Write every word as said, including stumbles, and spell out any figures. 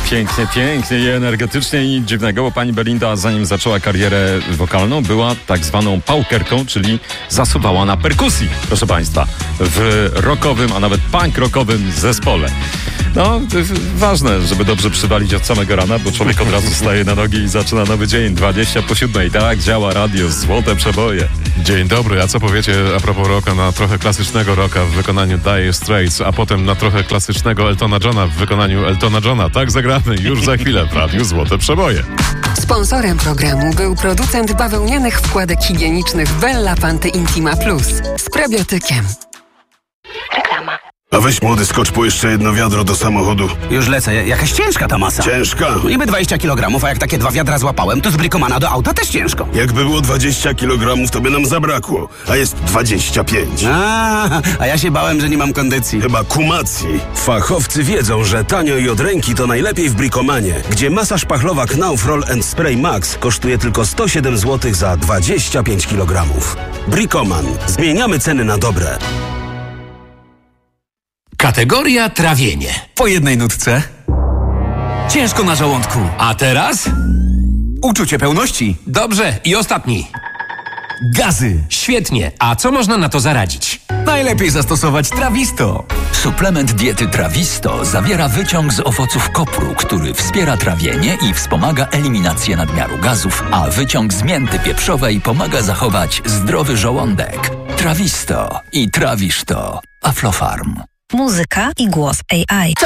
pięknie, pięknie i energetycznie i nic dziwnego, bo pani Belinda, zanim zaczęła karierę wokalną, była tak zwaną paukerką, czyli zasuwała na perkusji, proszę państwa, w rockowym, a nawet punk rockowym zespole. No, ważne, żeby dobrze przywalić od samego rana, bo człowiek od razu staje na nogi i zaczyna nowy dzień, dwadzieścia po siódmej. Tak działa radio, złote przeboje. Dzień dobry, a co powiecie a propos rocka, na trochę klasycznego rocka w wykonaniu Dire Straits, a potem na trochę klasycznego Eltona Johna w wykonaniu Eltona Johna. Tak zagramy już za chwilę w radiu Złote Przeboje. Sponsorem programu był producent bawełnianych wkładek higienicznych Bella Panty Intima Plus z probiotykiem. Reklama. A weź młody, skocz po jeszcze jedno wiadro do samochodu. Już lecę. Jakaś ciężka ta masa. Ciężka? No niby dwadzieścia kilogramów, a jak takie dwa wiadra złapałem, to z Bricomana do auta też ciężko. Jakby było dwadzieścia kilogramów, to by nam zabrakło. A jest dwadzieścia pięć. A, a ja się bałem, że nie mam kondycji. Chyba kumacji. Fachowcy wiedzą, że tanio i od ręki to najlepiej w Bricomanie, gdzie masa szpachlowa Knauf Roll and Spray Max kosztuje tylko sto siedem złotych za dwadzieścia pięć kilogramów. Bricoman. Zmieniamy ceny na dobre. Kategoria trawienie. Po jednej nutce. Ciężko na żołądku. A teraz? Uczucie pełności. Dobrze, i ostatni. Gazy. Świetnie. A co można na to zaradzić? Najlepiej zastosować Trawisto. Suplement diety Trawisto zawiera wyciąg z owoców kopru, który wspiera trawienie i wspomaga eliminację nadmiaru gazów, a wyciąg z mięty pieprzowej pomaga zachować zdrowy żołądek. Trawisto i trawisz to. Aflofarm. Muzyka i głos A I.